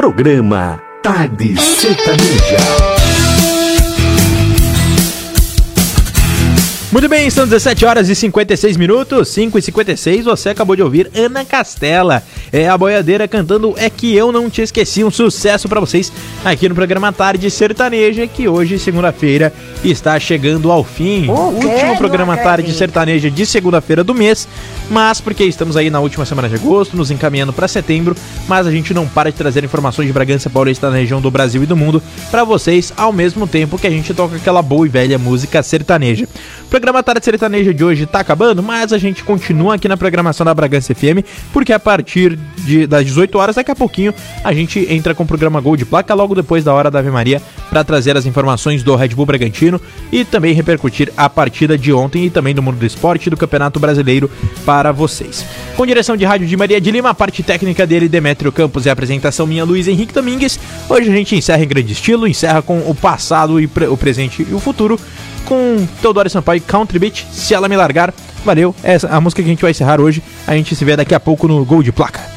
Programa Tarde Sertaneja. Muito bem, são 17 horas e 56 minutos, 5h56, você acabou de ouvir Ana Castela, a boiadeira cantando É Que Eu Não Te Esqueci, um sucesso pra vocês aqui no programa Tarde Sertaneja, que hoje, segunda-feira, está chegando ao fim, último programa Tarde Sertaneja de segunda-feira do mês, mas porque estamos aí na última semana de agosto, nos encaminhando pra setembro, mas a gente não para de trazer informações de Bragança Paulista na região do Brasil e do mundo pra vocês, ao mesmo tempo que a gente toca aquela boa e velha música sertaneja. O programa Tarde Sertaneja de hoje tá acabando, mas a gente continua aqui na programação da Bragança FM, porque a partir das 18 horas, daqui a pouquinho, a gente entra com o programa Gol de Placa, logo depois da hora da Ave Maria, para trazer as informações do Red Bull Bragantino e também repercutir a partida de ontem e também do mundo do esporte e do Campeonato Brasileiro para vocês. Com direção de rádio de Maria de Lima, a parte técnica dele, Demétrio Campos, e a apresentação minha, Luiz Henrique Domingues. Hoje a gente encerra em grande estilo, encerra com o passado, e o presente e o futuro, com Teodoro Sampaio, Country Beat, Se Ela Me Largar. Valeu, essa é a música que a gente vai encerrar hoje. A gente se vê daqui a pouco no Gol de Placa.